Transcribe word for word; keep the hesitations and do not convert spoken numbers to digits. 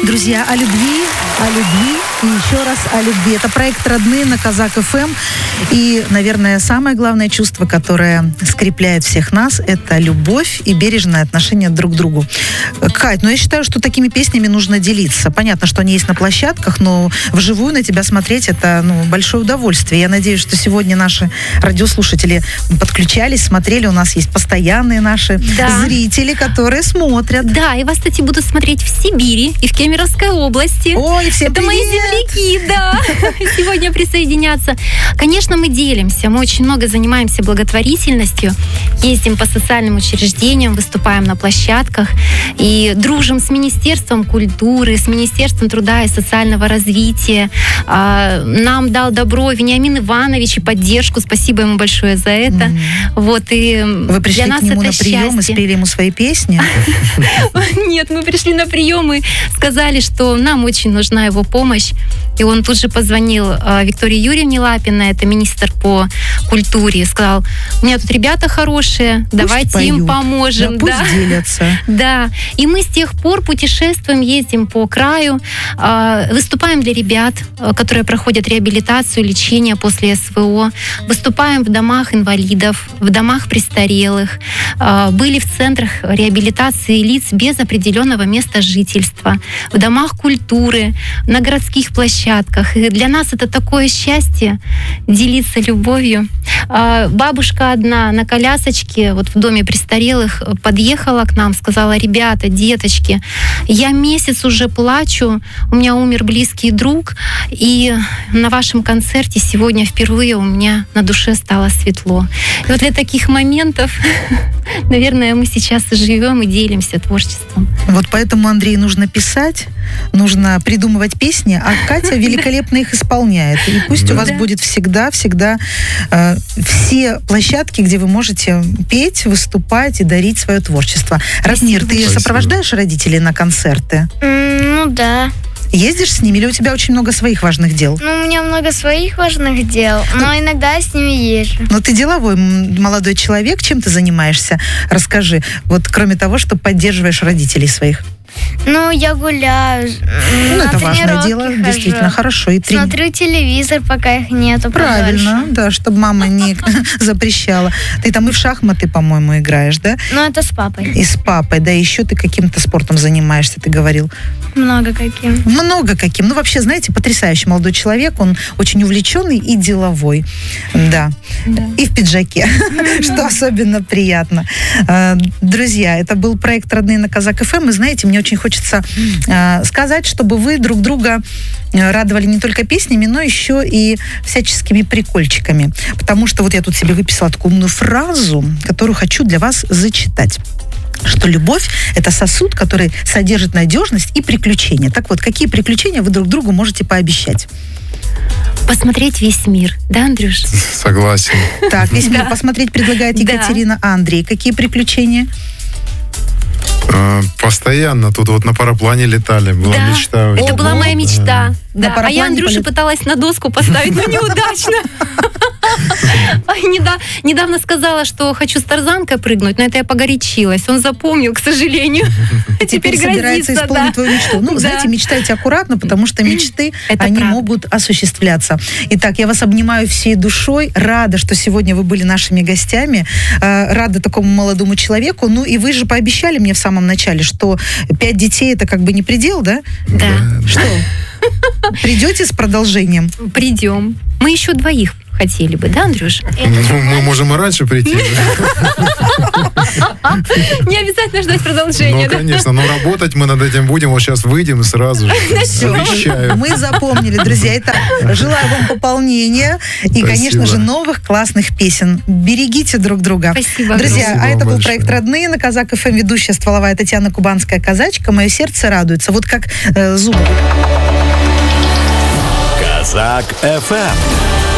Друзья, о любви, о любви и еще раз о любви. Это проект «Родные» на Казак эф эм. И, наверное, самое главное чувство, которое скрепляет всех нас, это любовь и бережное отношение друг к другу. Кать, ну я считаю, что такими песнями нужно делиться. Понятно, что они есть на площадках, но вживую на тебя смотреть это ну, большое удовольствие. Я надеюсь, что сегодня наши радиослушатели подключались, смотрели. У нас есть постоянные наши да. зрители, которые смотрят. Да, и вас, кстати, будут смотреть в Сибири и в Кемеровской области. Ой, всем Это привет! мои земляки, да, сегодня присоединятся. Конечно, мы делимся, мы очень много занимаемся благотворительностью, ездим по социальным учреждениям, выступаем на площадках и дружим с Министерством культуры, с Министерством труда и социального развития. Нам дал добро Вениамин Иванович и поддержку, спасибо ему большое за это. Mm-hmm. Вот, и Вы пришли для нас к нему это на прием счастье. и спели ему свои песни? Нет, мы пришли на прием и сказали, что нам очень нужна его помощь. И он тут же позвонил э, Виктории Юрьевне Лапиной, это министр по культуре, и сказал: у меня тут ребята хорошие, пусть давайте поют. Им поможем. Да, пусть да. делятся. Да. И мы с тех пор путешествуем, ездим по краю, э, выступаем для ребят, э, которые проходят реабилитацию, лечение после эс вэ о, выступаем в домах инвалидов, в домах престарелых, э, были в центрах реабилитации лиц без определенного места жительства, в домах культуры, на городских площадках. И для нас это такое счастье делиться любовью. Бабушка одна на колясочке вот в доме престарелых подъехала к нам, сказала: ребята, деточки, я месяц уже плачу, у меня умер близкий друг, и на вашем концерте сегодня впервые у меня на душе стало светло. И вот для таких моментов, наверное, мы сейчас и живем и делимся творчеством. Вот поэтому, Андрей, нужно писать, нужно придумывать песни, а Катя великолепно их исполняет. И пусть у вас будет всегда-всегда э, все площадки, где вы можете петь, выступать и дарить свое творчество. Ратмир, ты сопровождаешь родителей на концерты? Mm, ну да. Ездишь с ними или у тебя очень много своих важных дел? Ну, у меня много своих важных дел, но ну, иногда я с ними езжу. Но ты деловой молодой человек, чем ты занимаешься? Расскажи, вот кроме того, что поддерживаешь родителей своих. Ну, я гуляю, ну, на это важное дело, хожу. Действительно, хорошо. И трени... Смотрю телевизор, пока их нету. Правильно, подальше. Да, чтобы мама не запрещала. Ты там и в шахматы, по-моему, играешь, да? Ну, это с папой. И с папой, да, еще ты каким-то спортом занимаешься, ты говорил. Много каким. Много каким. Ну, вообще, знаете, потрясающий молодой человек, он очень увлеченный и деловой. Да. да. И в пиджаке, что особенно приятно. Друзья, это был проект «Родные» на Казак эф эм. И знаете, мне очень хочется э, сказать, чтобы вы друг друга радовали не только песнями, но еще и всяческими прикольчиками. Потому что вот я тут себе выписала такую умную фразу, которую хочу для вас зачитать. Что любовь – это сосуд, который содержит надежность и приключения. Так вот, какие приключения вы друг другу можете пообещать? Посмотреть весь мир. Да, Андрюш? Согласен. Так, весь мир посмотреть предлагает Екатерина. А Андрей, какие приключения? Постоянно. Тут вот на параплане летали. Была да, мечта. это была моя мечта. Да. Да. А я Андрюше полет... пыталась на доску поставить, но неудачно. Недавно сказала, что хочу с тарзанкой прыгнуть, но это я погорячилась. Он запомнил, к сожалению. Теперь собирается исполнить твою мечту. Ну, знаете, мечтайте аккуратно, потому что мечты, они могут осуществляться. Итак, я вас обнимаю всей душой. Рада, что сегодня вы были нашими гостями. Рада такому молодому человеку. Ну, и вы же пообещали мне в самом начале, что пять детей это как бы не предел, да? Да. Что? Придете с продолжением? Придем. Мы еще двоих хотели бы, да, Андрюш? Ну, мы можем и раньше прийти. Не обязательно ждать продолжения. Ну, конечно, но работать мы над этим будем. Вот сейчас выйдем и сразу же. Обещаю. Мы запомнили, друзья. Итак, желаю вам пополнения и, конечно же, новых классных песен. Берегите друг друга. Спасибо. Друзья, а это был проект «Родные» на Казак эф эм. Ведущая стволовая Татьяна Кубанская казачка. Мое сердце радуется. Вот как э, зубы. Казак эф эм.